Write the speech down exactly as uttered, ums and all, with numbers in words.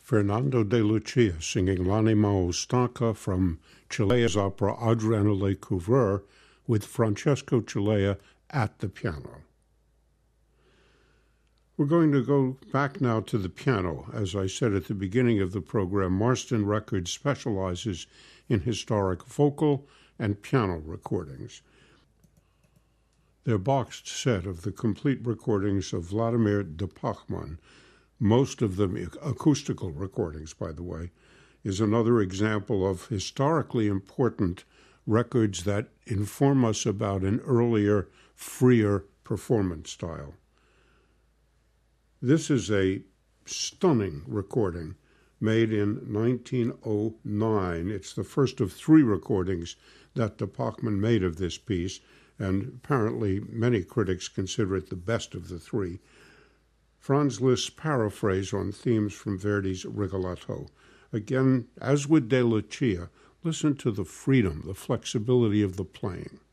Fernando de Lucia singing L'anima stanca from Cilea's opera Adriano Lecouvreur with Francesco Cilea at the piano. We're going to go back now to the piano. As I said at the beginning of the program, Marston Records specializes in historic vocal and piano recordings. Their boxed set of the complete recordings of Vladimir de Pachmann, most of them acoustical recordings, by the way, is another example of historically important records that inform us about an earlier, freer performance style. This is a stunning recording made in nineteen oh nine. It's the first of three recordings that de Pachmann made of this piece, and apparently many critics consider it the best of the three. Franz Liszt's paraphrase on themes from Verdi's Rigoletto. Again, as with De Lucia, listen to the freedom, the flexibility of the playing.